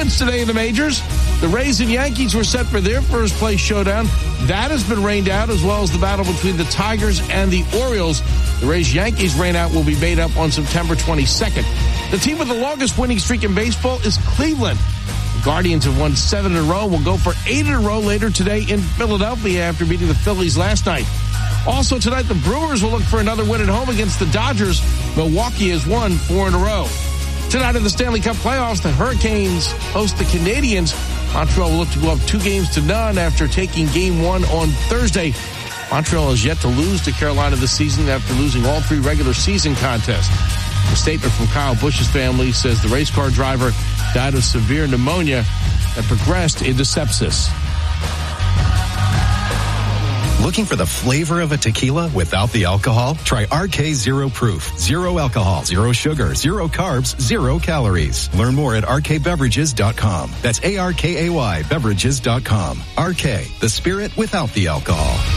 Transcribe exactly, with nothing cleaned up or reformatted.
moments today in the majors. The Rays and Yankees were set for their first place showdown. That has been rained out, as well as the battle between the Tigers and the Orioles. The Rays-Yankees rain out will be made up on September twenty-second. The team with the longest winning streak in baseball is Cleveland. The Guardians have won seven in a row and will go for eight in a row later today in Philadelphia after beating the Phillies last night. Also tonight, the Brewers will look for another win at home against the Dodgers. Milwaukee has won four in a row. Tonight in the Stanley Cup playoffs, the Hurricanes host the Canadiens. Montreal will look to go up two games to none after taking game one on Thursday. Montreal has yet to lose to Carolina this season after losing all three regular season contests. A statement from Kyle Busch's family says the race car driver died of severe pneumonia that progressed into sepsis. Looking for the flavor of a tequila without the alcohol? Try R K Zero Proof. Zero alcohol, zero sugar, zero carbs, zero calories. Learn more at R K beverages dot com. That's A R K A Y beverages dot com. R K, the spirit without the alcohol.